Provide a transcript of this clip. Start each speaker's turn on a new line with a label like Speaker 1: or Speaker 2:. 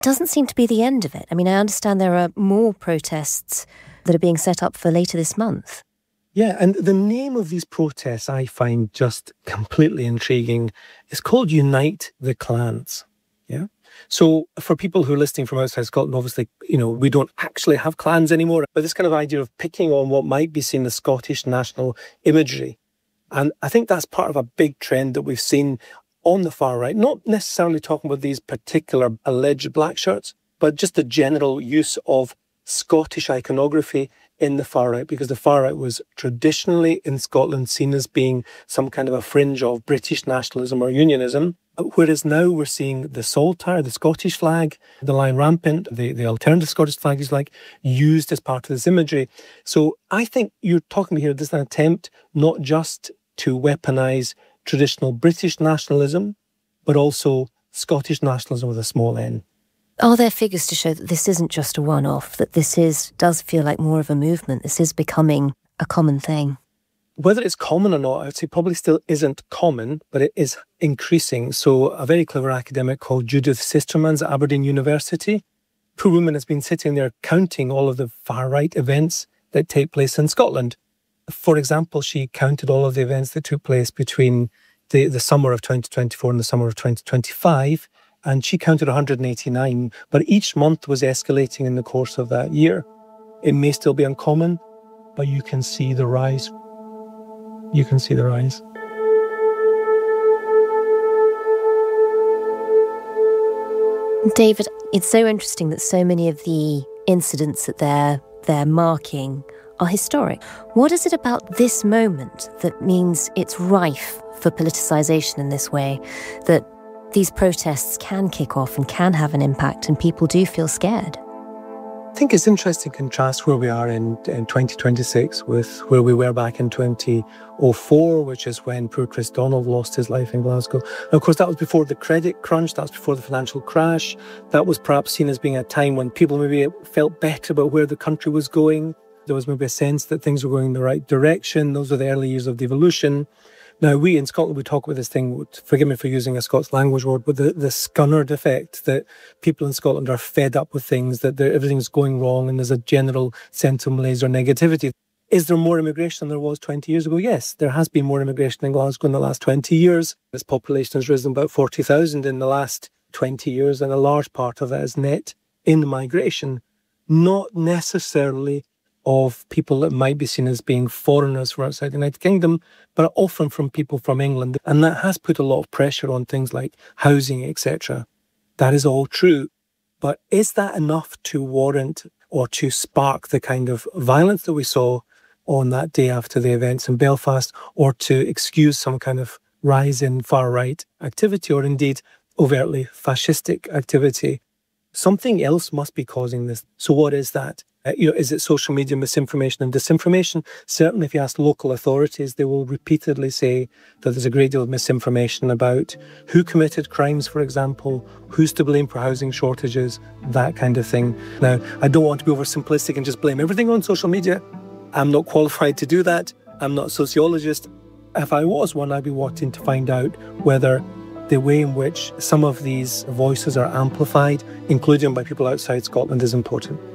Speaker 1: doesn't seem to be the end of it. I mean, I understand there are more protests that are being set up for later this month.
Speaker 2: Yeah, and the name of these protests I find just completely intriguing. It's called Unite the Clans. Yeah. So for people who are listening from outside Scotland, obviously, we don't actually have clans anymore. But this kind of idea of picking on what might be seen as Scottish national imagery. And I think that's part of a big trend that we've seen on the far right, not necessarily talking about these particular alleged black shirts, but just the general use of Scottish iconography in the far right, because the far right was traditionally in Scotland seen as being some kind of a fringe of British nationalism or unionism, whereas now we're seeing the saltire, the Scottish flag, the Lion Rampant, the alternative Scottish flag is used as part of this imagery. So I think you're talking here, there's an attempt not just to weaponise traditional British nationalism, but also Scottish nationalism with a small n.
Speaker 1: Are there figures to show that this isn't just a one-off, that this does feel like more of a movement, this is becoming a common thing?
Speaker 2: Whether it's common or not, I would say probably still isn't common, but it is increasing. So a very clever academic called Judith Sistermans at Aberdeen University, poor woman has been sitting there counting all of the far-right events that take place in Scotland. For example, she counted all of the events that took place between the summer of 2024 and the summer of 2025, and she counted 189, but each month was escalating in the course of that year. It may still be uncommon, but you can see the rise. You can see the rise.
Speaker 1: David, it's so interesting that so many of the incidents that they're marking are historic. What is it about this moment that means it's rife for politicisation in this way, that these protests can kick off and can have an impact and people do feel scared?
Speaker 2: I think it's interesting contrast where we are in 2026 with where we were back in 2004, which is when poor Chris Donald lost his life in Glasgow. And of course, that was before the credit crunch, that was before the financial crash. That was perhaps seen as being a time when people maybe felt better about where the country was going. There was maybe a sense that things were going in the right direction. Those were the early years of devolution. Now, we in Scotland, we talk about this thing, forgive me for using a Scots language word, but the scunnered effect, that people in Scotland are fed up with things, that everything's going wrong and there's a general sense of malaise or negativity. Is there more immigration than there was 20 years ago? Yes, there has been more immigration in Glasgow in the last 20 years. Its population has risen about 40,000 in the last 20 years, and a large part of that is net in migration, not necessarily of people that might be seen as being foreigners from outside the United Kingdom, but often from people from England. And that has put a lot of pressure on things like housing, etc. That is all true. But is that enough to warrant or to spark the kind of violence that we saw on that day after the events in Belfast, or to excuse some kind of rise in far-right activity, or indeed overtly fascistic activity? Something else must be causing this. So what is that? Is it social media misinformation and disinformation? Certainly, if you ask local authorities, they will repeatedly say that there's a great deal of misinformation about who committed crimes, for example, who's to blame for housing shortages, that kind of thing. Now, I don't want to be oversimplistic and just blame everything on social media. I'm not qualified to do that. I'm not a sociologist. If I was one, I'd be wanting to find out whether the way in which some of these voices are amplified, including by people outside Scotland, is important.